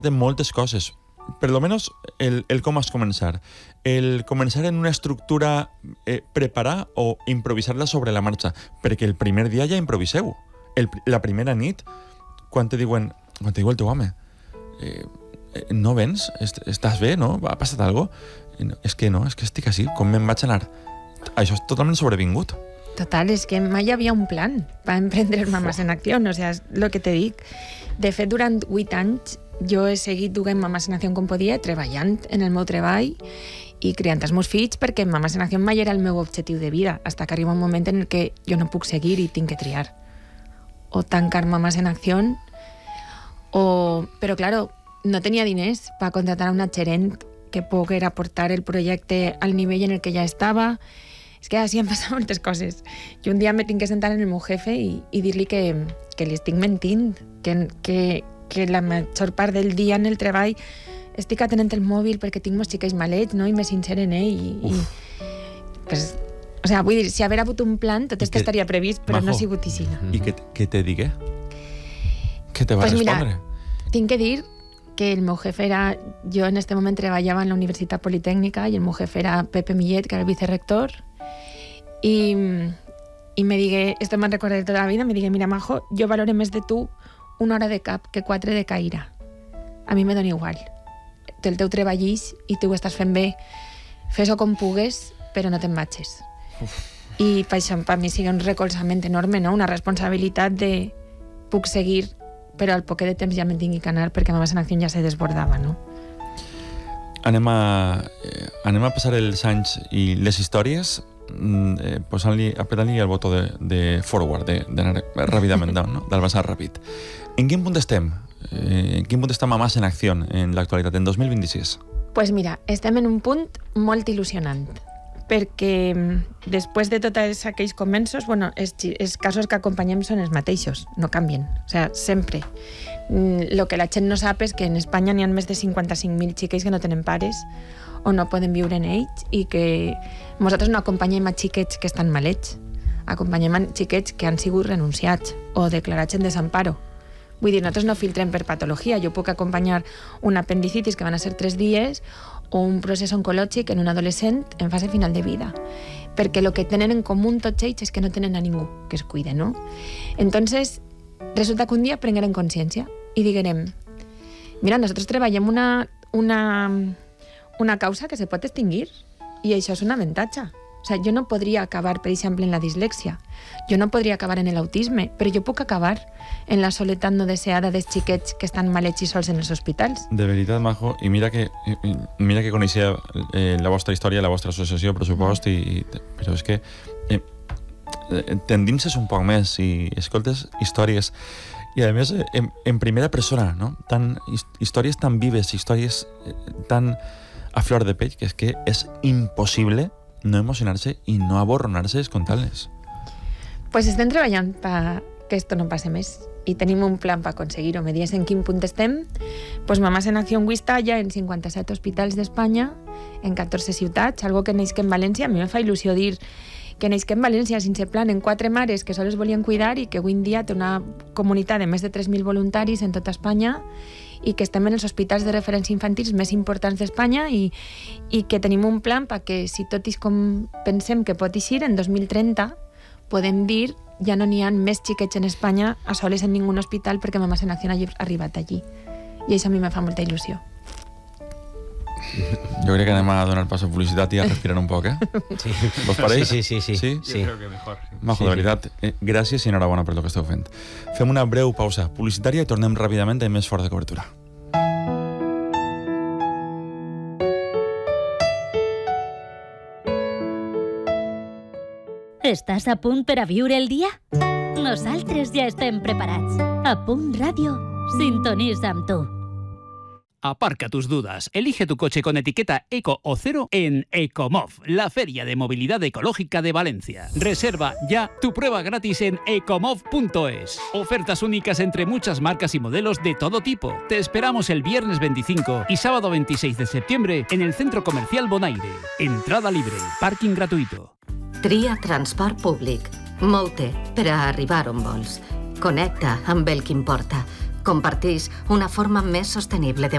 de moltes coses. Per lo menos el com has començar. El començar en una estructura, preparar o improvisar-la sobre la marxa, perquè el primer dia ja improviseu. La primera nit, quan te diu el teu home, no vens? Estàs bé, no? Ha passat alguna cosa? És que estic així, com me'n vaig anar? Això és totalment sobrevingut. Total, és que mai hi havia un plan per emprendre Mames en Acció, o sigui, és el que te dic. De fet, durant 8 anys jo he seguit duent Mames en Acció com podia, treballant en el meu treball i criant els meus fills, perquè Mames en Acció mai era el meu objectiu de vida, fins que arriba un moment en el que jo no puc seguir i tinc que triar. O tancar Mames en Acció, però, claro, no tenia diners per contratar a una gerent que poguera portar el projecte al nivell en el que ja estava. És que així han passat moltes coses. Jo un dia me tinc que sentar en el meu jefe i dir-li que li estic mentint, que la major part del dia en el treball estic atenent el mòbil perquè tinc meus xiquets malets, no? I me sincere en ell. Pues, o sea, vull dir, si haver hagut un plan, tot esto estaria previst, però no ha sigut així. I què te digué? Què te va respondre? Mira, tinc que dir que el meu jefe era... Jo en este moment treballava en la Universitat Politècnica i el meu jefe era Pepe Millet, que era el vicerrector, i me digué, esto me'n recordaré tota la vida, me digué, mira, Majo, jo valore més de tu 1 hora de cap que 4 de caire. A mi me dona igual. El teu treballís i tu ho estàs fent bé. Fes-ho com pugues, però no te'n vagis. I per això, per mi sigue un recolzament enorme, no? Una responsabilitat de puc seguir, però al poc de temps ja me'n tingui que anar perquè Mames en Acció ja se desbordava, no? Anem a passar els anys i les històries apretant-li el botó de forward, d'anar ràpidament down, no? D'avançar ràpid. En quin punt estem? En quin punt està Mames en Acció en l'actualitat, en 2026? Pues mira, estem en un punt molt il·lusionant, perquè després de tots aquells començos, els casos que acompanyem són els mateixos, no canvien, o sigui, sempre. El que la gent no sap és que en Espanya n'hi ha més de 55.000 xiquets que no tenen pares o no poden viure en ells i que nosaltres no acompanyem a xiquets que estan malets, acompanyem a xiquets que han sigut renunciats o declarats en desamparo. Vull dir, nosaltres no filtrem per patologia. Jo puc acompanyar un apendicitis que van a ser 3 dies o un procés oncològic en un adolescent en fase final de vida. Perquè el que tenen en comú tots ells és que no tenen a ningú que es cuide, no? Entonces, resulta que un dia prenguem consciència i diguem, mira, nosaltres treballem una causa que se pot extingir i això és un avantatge. O sigui, jo no podria acabar, per exemple, en la dislèxia, jo no podria acabar en l'autisme, però jo puc acabar en la soledat no deseada dels xiquets que estan malets i sols en els hospitals. De veritat, Majo, i mira que coneixia la vostra història, la vostra associació, pressupost, però és que t'endinses un poc més i escoltes històries i a més en primera persona, no? Històries tan vives, històries tan a flor de pell, que és impossible no emocionar-se i no aborronar-se escoltant-les. Pues estem treballant perquè esto no passe més i tenim un plan per aconseguir-ho. Me dies en quin punt estem? Pues Mames en Acció està ja en 57 hospitals d'Espanya, en 14 ciutats, algo que neix que en València. A mi me fa il·lusió dir que neix que en València sense plan en 4 mares que sols volien cuidar i que avui en dia té una comunitat de més de 3.000 voluntaris en tota Espanya i que estem en els hospitals de referència infantils més importants d'Espanya i que tenim un plan perquè si tot és com pensem que pot eixir, en 2030 podem dir ja no n'hi ha més xiquets en Espanya a soles en ningú hospital perquè Mames en Acció ha arribat allí. I això a mi me fa molta il·lusió. Jo crec que anem a donar pas a publicitat i a respirar un poc, Sí. Vos pareix? Sí. Yo creo que mejor. Majo, de veritat, gràcies i enhorabona per el que esteu fent. Fem una breu pausa publicitària i tornem ràpidament amb més Fort de Cobertura. Estàs a punt per a viure el dia? Nosaltres ja estem preparats. A Punt Ràdio, sintonitza amb tu. Aparca tus dudas. Elige tu coche con etiqueta Eco o Cero en Ecomov, la feria de movilidad ecológica de Valencia. Reserva ya tu prueba gratis en ecomov.es. Ofertas únicas entre muchas marcas y modelos de todo tipo. Te esperamos el viernes 25 y sábado 26 de septiembre en el Centro Comercial Bonaire. Entrada libre, parking gratuito. Tria transport públic. Molt-te per a arribar on vols. Connecta amb el que importa. Compartís una forma més sostenible de